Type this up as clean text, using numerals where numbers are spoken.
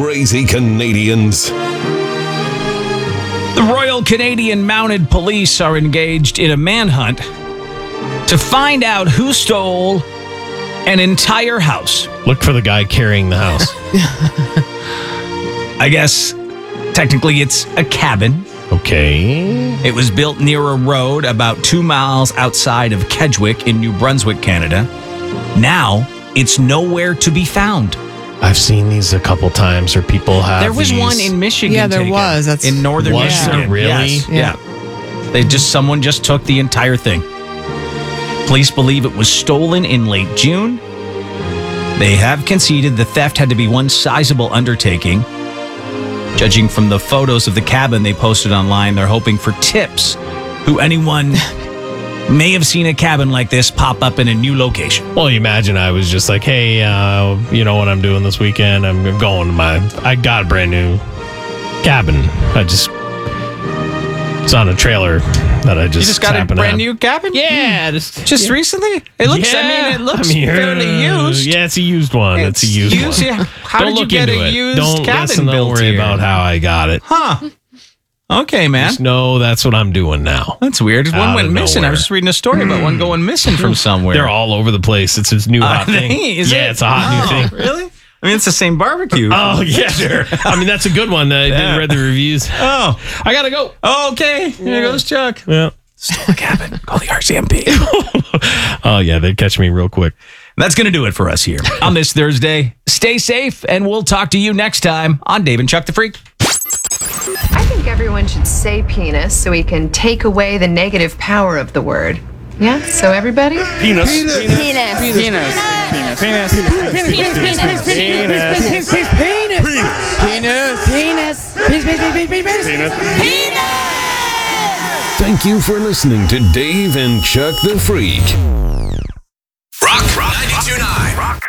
Crazy Canadians. The Royal Canadian Mounted Police are engaged in a manhunt to find out who stole an entire house. Look for the guy carrying the house. I guess technically it's a cabin. Okay. It was built near a road about 2 miles outside of Kedgwick in New Brunswick, Canada. Now it's nowhere to be found. I've seen these a couple times where people have There was these. one in Michigan. Yeah, there taken. was. That's in northern Was Michigan. there really? Yes. Yeah. Yeah. Someone just took the entire thing. Police believe it was stolen in late June. They have conceded the theft had to be one sizable undertaking. Judging from the photos of the cabin they posted online, they're hoping for tips who anyone may have seen a cabin like this pop up in a new location. Well, you imagine I was just like, hey, you know what I'm doing this weekend? I'm going to I got a brand new cabin. It's on a trailer that I just You just got a happened to brand have. new cabin? Yeah. Just recently? It looks, it looks fairly used. Yeah, it's a used one. It's a used one. Yeah. How Don't did you look get into a it. used Don't cabin listen. built Don't worry here? about how I got it. Huh. Okay, man. Just know that's what I'm doing now. That's weird. One Out went of missing. I nowhere. was just reading a story about one going missing from somewhere. They're all over the place. It's a new hot thing. Is Yeah, it? it's a hot new thing. Really? I mean, it's the same barbecue. Oh, yeah, sure. I mean, that's a good one. I did read the reviews. Oh. I gotta go. Okay. Here goes Chuck. Yeah. Stole a cabin. Call the RCMP. Oh, yeah, they'd catch me real quick. That's going to do it for us here on this Thursday. Stay safe, and we'll talk to you next time on Dave and Chuck the Freak. I think everyone should say penis so we can take away the negative power of the word. Yeah? So everybody? Penis. Thank you for listening to Dave and Chuck the Freak. Rock 92.9.